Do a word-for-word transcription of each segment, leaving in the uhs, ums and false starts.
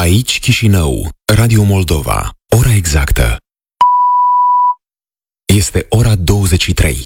Aici Chișinău, Radio Moldova. Ora exactă este ora douăzeci și trei.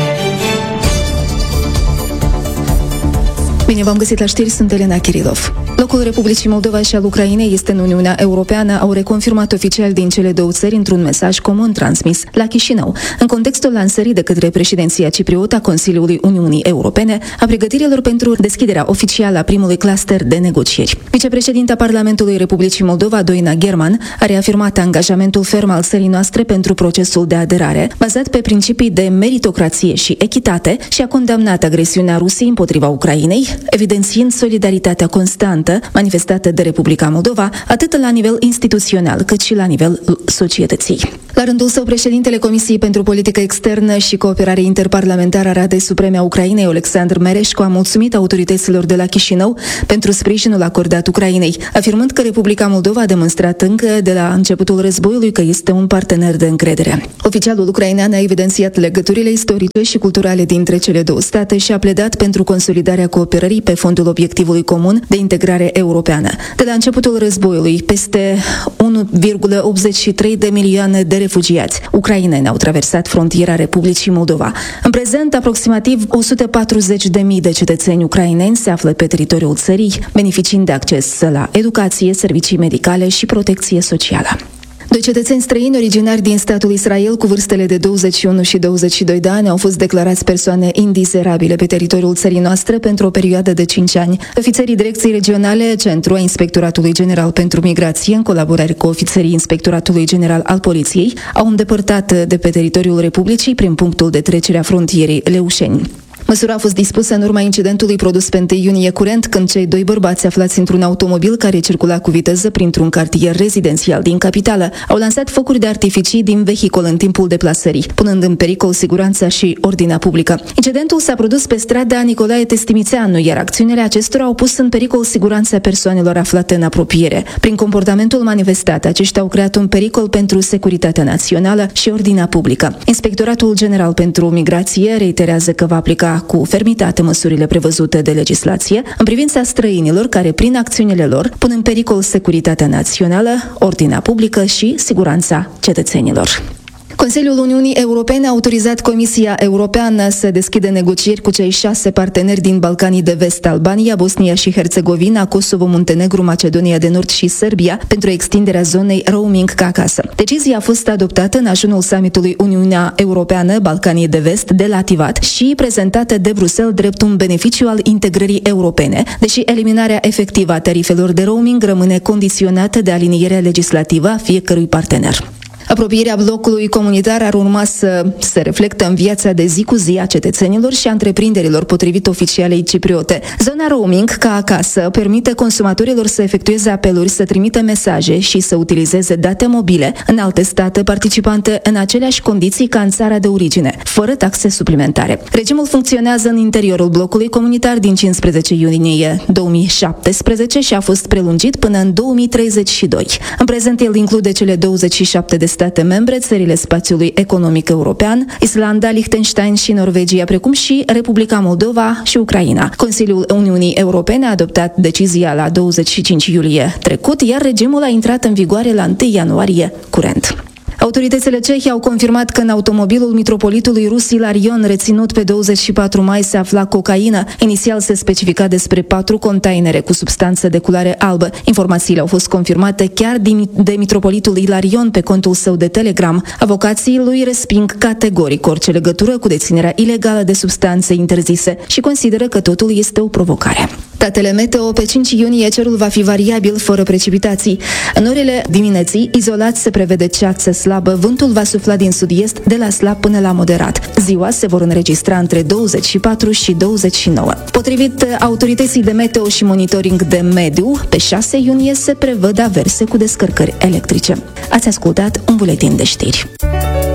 Bine v-am găsit la știri, sunt Elena Kirilov. Locul Republicii Moldova și al Ucrainei este în Uniunea Europeană, au reconfirmat oficial din cele două țări într-un mesaj comun transmis la Chișinău, în contextul lansării de către președinția cipriotă a Consiliului Uniunii Europene a pregătirilor pentru deschiderea oficială a primului cluster de negocieri. Vicepreședinta Parlamentului Republicii Moldova, Doina German, a reafirmat angajamentul ferm al țării noastre pentru procesul de aderare, bazat pe principii de meritocrație și echitate, și a condamnat agresiunea Rusiei împotriva Ucrainei, evidențiind solidaritatea constantă manifestată de Republica Moldova, atât la nivel instituțional, cât și la nivel societății. La rândul său, președintele Comisiei pentru Politică Externă și Cooperare Interparlamentară a Radei Supreme a Ucrainei, Oleksandr Mereșcu, a mulțumit autorităților de la Chișinău pentru sprijinul acordat Ucrainei, afirmând că Republica Moldova a demonstrat încă de la începutul războiului că este un partener de încredere. Oficialul ucrainean a evidențiat legăturile istorice și culturale dintre cele două state și a pledat pentru consolidarea cooperării pe fondul obiectivului comun de integrare europeană. De la începutul războiului, peste unu virgulă optzeci și trei de milioane de refugiați ucraineni au traversat frontiera Republicii Moldova. În prezent, aproximativ o sută patruzeci de mii de cetățeni ucraineni se află pe teritoriul țării, beneficiind de acces la educație, servicii medicale și protecție socială. Doi cetățeni străini originari din statul Israel cu vârstele de douăzeci și unu și douăzeci și doi de ani au fost declarați persoane indizerabile pe teritoriul țării noastre pentru o perioadă de cinci ani. Ofițerii Direcției Regionale Centru a Inspectoratului General pentru Migrație, în colaborare cu ofițerii Inspectoratului General al Poliției, au îndepărtat de pe teritoriul Republicii prin punctul de trecere a frontierei Leușeni. Măsura a fost dispusă în urma incidentului produs pe întâi iunie curent, când cei doi bărbați aflați într-un automobil care circula cu viteză printr-un cartier rezidențial din capitală au lansat focuri de artificii din vehicul în timpul deplasării, punând în pericol siguranța și ordinea publică. Incidentul s-a produs pe strada Nicolae Testimițeanu, iar acțiunile acestora au pus în pericol siguranța persoanelor aflate în apropiere. Prin comportamentul manifestat, aceștia au creat un pericol pentru securitatea națională și ordinea publică. Inspectoratul General pentru Migrație reiterează că va aplica cu fermitate măsurile prevăzute de legislație în privința străinilor care, prin acțiunile lor, pun în pericol securitatea națională, ordinea publică și siguranța cetățenilor. Consiliul Uniunii Europene a autorizat Comisia Europeană să deschidă negocieri cu cei șase parteneri din Balcanii de Vest, Albania, Bosnia și Herțegovina, Kosovo, Muntenegru, Macedonia de Nord și Serbia, pentru extinderea zonei roaming ca acasă. Decizia a fost adoptată în ajunul summitului Uniunea Europeană Balcanii de Vest de la Tivat și prezentată de Bruxelles drept un beneficiu al integrării europene, deși eliminarea efectivă a tarifelor de roaming rămâne condiționată de alinierea legislativă a fiecărui partener. Apropierea blocului comunitar ar urma să se reflectă în viața de zi cu zi a cetățenilor și a întreprinderilor, potrivit oficialei cipriote. Zona roaming ca acasă permite consumatorilor să efectueze apeluri, să trimită mesaje și să utilizeze date mobile în alte state participante în aceleași condiții ca în țara de origine, fără taxe suplimentare. Regimul funcționează în interiorul blocului comunitar din cincisprezece iunie două mii șaptesprezece și a fost prelungit până în două mii treizeci și doi. În prezent, el include cele douăzeci și șapte de state membre, țările spațiului economic european, Islanda, Liechtenstein și Norvegia, precum și Republica Moldova și Ucraina. Consiliul Uniunii Europene a adoptat decizia la douăzeci și cinci iulie trecut, iar regimul a intrat în vigoare la întâi ianuarie curent. Autoritățile cehe au confirmat că în automobilul mitropolitului rus Ilarion, reținut pe douăzeci și patru mai, se afla cocaină. Inițial se specifica despre patru containere cu substanță de culoare albă. Informațiile au fost confirmate chiar de mitropolitul Ilarion pe contul său de Telegram. Avocații lui resping categoric orice legătură cu deținerea ilegală de substanțe interzise și consideră că totul este o provocare. Datele meteo: pe cinci iunie cerul va fi variabil, fără precipitații. În orele dimineții, izolat se prevede ceață slabă, vântul va sufla din sud-est de la slab până la moderat. Ziua se vor înregistra între douăzeci și patru și douăzeci și nouă. Potrivit autorității de meteo și monitoring de mediu, pe șase iunie se prevăd averse cu descărcări electrice. Ați ascultat un buletin de știri.